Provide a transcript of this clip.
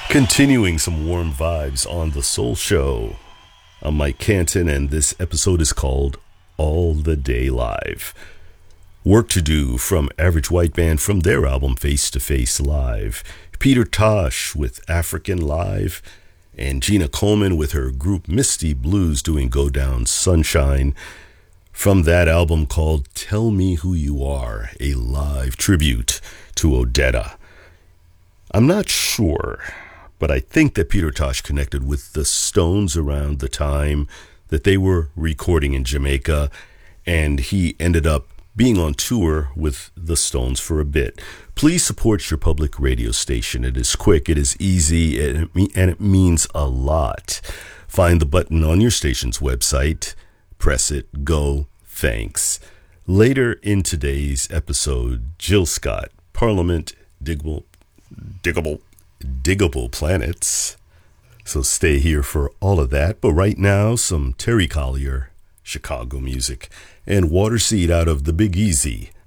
Continuing some warm vibes on The Soul Show. I'm Mike Canton, and this episode is called All the Day Live. Work to Do from Average White Band from their album Face to Face Live. Peter Tosh with African Live, and Gina Coleman with her group Misty Blues doing Go Down Sunshine from that album called Tell Me Who You Are, a live tribute to Odetta. I'm not sure, but I think that Peter Tosh connected with the Stones around the time that they were recording in Jamaica, and he ended up being on tour with the Stones for a bit. Please support your public radio station. It is quick, it is easy, and it means a lot. Find the button on your station's website, press it, go, thanks. Later in today's episode, Jill Scott, Parliament, Diggable Planets. So stay here for all of that. But right now, some Terry Collier, Chicago music, and Waterseed out of the Big Easy